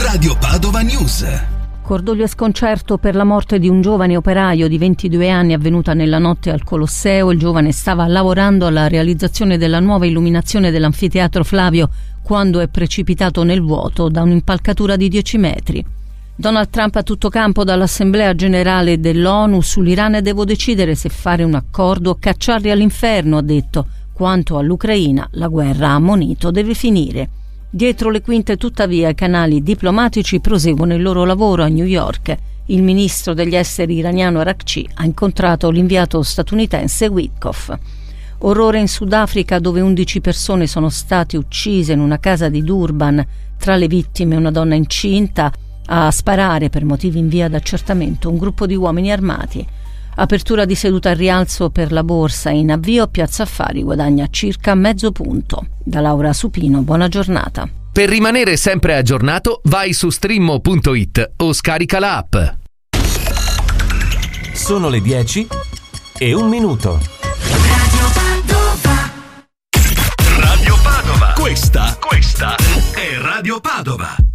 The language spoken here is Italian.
Radio Padova News. Cordoglio e sconcerto per la morte di un giovane operaio di 22 anni avvenuta nella notte al Colosseo. Il giovane stava lavorando alla realizzazione della nuova illuminazione dell'anfiteatro Flavio quando è precipitato nel vuoto da un'impalcatura di 10 metri. Donald Trump a tutto campo dall'Assemblea Generale dell'ONU sull'Iran: devo decidere se fare un accordo o cacciarli all'inferno, ha detto. Quanto all'Ucraina, la guerra, ha ammonito, deve finire. Dietro le quinte, tuttavia, i canali diplomatici proseguono il loro lavoro a New York. Il ministro degli esteri iraniano Araghchi ha incontrato l'inviato statunitense Witkoff. Orrore in Sudafrica, dove 11 persone sono state uccise in una casa di Durban. Tra le vittime una donna incinta. A sparare per motivi in via d'accertamento un gruppo di uomini armati. Apertura di seduta al rialzo per la borsa in avvio. Piazza Affari guadagna circa mezzo punto. Da Laura Supino, buona giornata. Per rimanere sempre aggiornato, vai su streammo.it o scarica la app. Sono le 10:01. Radio Padova. Questa è Radio Padova.